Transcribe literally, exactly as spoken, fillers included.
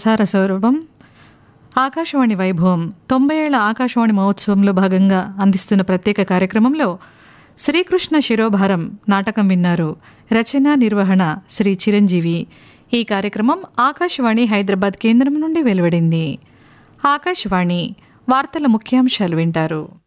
ప్రసార సౌరభం ఆకాశవాణి వైభవం తొంభై ఏళ్ల ఆకాశవాణి మహోత్సవంలో భాగంగా అందిస్తున్న ప్రత్యేక కార్యక్రమంలో శ్రీకృష్ణ శిరోభారం నాటకం విన్నారు. రచన నిర్వహణ శ్రీ చిరంజీవి. ఈ కార్యక్రమం ఆకాశవాణి హైదరాబాద్ కేంద్రం నుండి వెలువడింది. ఆకాశవాణి వార్తల ముఖ్యాంశాలు వింటారు.